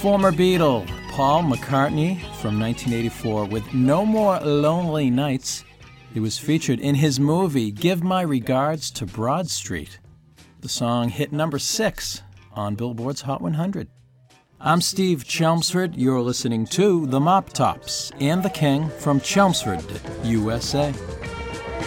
former Beatle, Paul McCartney, from 1984 with No More Lonely Nights. It was featured in his movie Give My Regards to Broad Street. The song hit number 6 on Billboard's Hot 100. I'm Steve Chelmsford. You're listening to The Mop Tops and the King from Chelmsford, USA.